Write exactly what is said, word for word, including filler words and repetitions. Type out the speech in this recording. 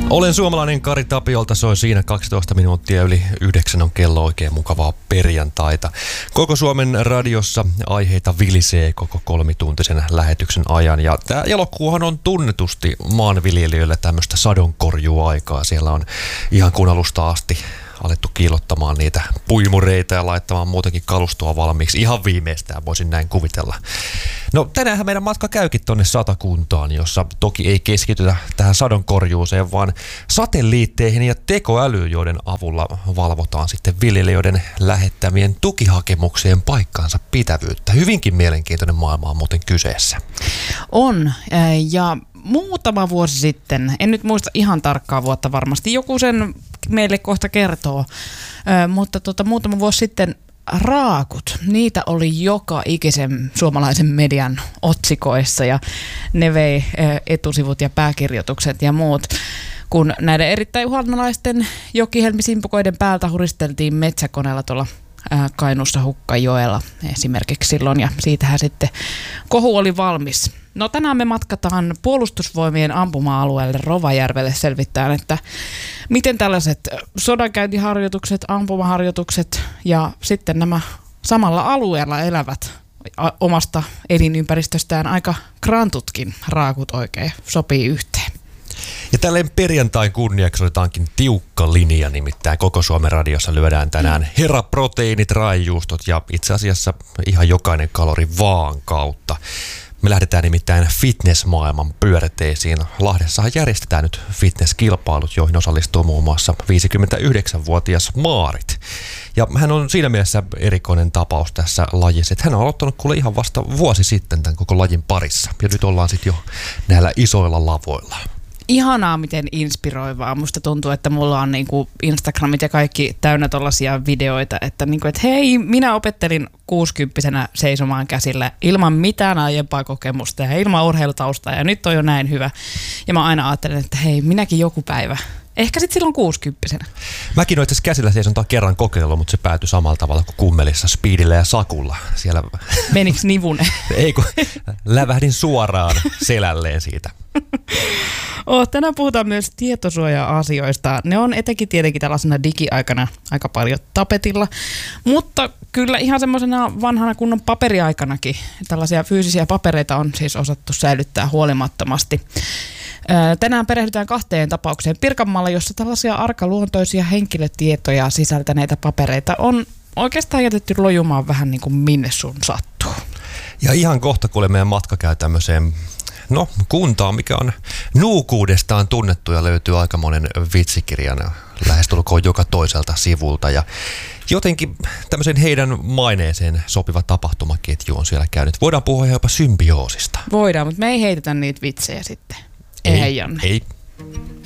Olen suomalainen, Kari Tapiolta soi siinä kaksitoista minuuttia yli yhdeksän on kello, oikein mukavaa perjantaita. Koko Suomen radiossa aiheita vilisee koko kolmituntisen lähetyksen ajan. Ja tämä elokuuhan on tunnetusti maanviljelijöille tämmöistä sadonkorjuaikaa. Siellä on ihan kun alusta asti alettu kiilottamaan niitä puimureita ja laittamaan muutenkin kalustoa valmiiksi. Ihan viimeistään voisin näin kuvitella. No tänäänhän meidän matka käykin tuonne Satakuntaan, jossa toki ei keskitytä tähän sadonkorjuuseen, vaan satelliitteihin ja tekoälyyn, joiden avulla valvotaan sitten viljelijöiden lähettämien tukihakemuksien paikkaansa pitävyyttä. Hyvinkin mielenkiintoinen maailma on muuten kyseessä. On, ja muutama vuosi sitten, en nyt muista ihan tarkkaa vuotta varmasti, joku sen meille kohta kertoo, Ö, mutta tota, muutama vuosi sitten raakut, niitä oli joka ikisen suomalaisen median otsikoissa ja ne vei etusivut ja pääkirjoitukset ja muut. Kun näiden erittäin uhanalaisten jokihelmisimpukoiden päältä huristeltiin metsäkoneella tuolla Kainuussa Hukkajoella esimerkiksi silloin, ja siitähän sitten kohu oli valmis. No tänään me matkataan Puolustusvoimien ampuma-alueelle Rovajärvelle selvittämään, että miten tällaiset sodankäyntiharjoitukset, ampumaharjoitukset ja sitten nämä samalla alueella elävät omasta elinympäristöstään aika krantutkin raakut oikein sopii yhteen. Ja tälleen perjantain kunniaksi otetaankin tiukka linja, nimittäin koko Suomen radiossa lyödään tänään heraproteiinit, raijuustot ja itse asiassa ihan jokainen kalori vaan kautta. Me lähdetään nimittäin fitnessmaailman pyörteisiin. Lahdessahan järjestetään nyt fitnesskilpailut, joihin osallistuu muun muassa viisikymmentäyhdeksänvuotias Maarit. Ja hän on siinä mielessä erikoinen tapaus tässä lajissa, että hän on aloittanut kuule ihan vasta vuosi sitten tämän koko lajin parissa. Ja nyt ollaan sitten jo näillä isoilla lavoilla. Ihanaa, miten inspiroivaa. Musta tuntuu, että mulla on niinku Instagramit ja kaikki täynnä tollaisia videoita, että, niinku, että hei, minä opettelin kuusikymppisenä seisomaan käsillä ilman mitään aiempaa kokemusta ja ilman urheilutaustaa ja nyt on jo näin hyvä. Ja mä aina ajattelen, että hei, minäkin joku päivä. Ehkä sitten silloin kuusikymppisenä. Mäkin olen itse asiassa käsillä seisontaa kerran kokeillut, mutta se päätyi samalla tavalla kuin kummelissa, Speedillä ja Sakulla. Siellä... Meniks nivune? Ei, kun lävähdin suoraan selälleen siitä. Oh, tänään puhutaan myös tietosuoja-asioista. Ne on etenkin tietenkin tällaisena digiaikana aika paljon tapetilla, mutta kyllä ihan semmoisena vanhana kunnon paperiaikanakin tällaisia fyysisiä papereita on siis osattu säilyttää huolimattomasti. Tänään perehdytään kahteen tapaukseen Pirkanmaalla, jossa tällaisia arkaluontoisia henkilötietoja sisältäneitä papereita on oikeastaan jätetty lojumaan vähän niin kuin minne sun sattuu. Ja ihan kohta kuule meidän matka käy tämmöiseen no, kuntaan, mikä on nuukuudestaan tunnettu ja löytyy aika monen vitsikirjan lähestulkoon joka toiselta sivulta. Ja jotenkin tämmöisen heidän maineeseen sopiva tapahtumaketju on siellä käynyt. Voidaan puhua jopa symbioosista. Voidaan, mutta me ei heitetä niitä vitsejä sitten. Ei, ei Janne. Ei.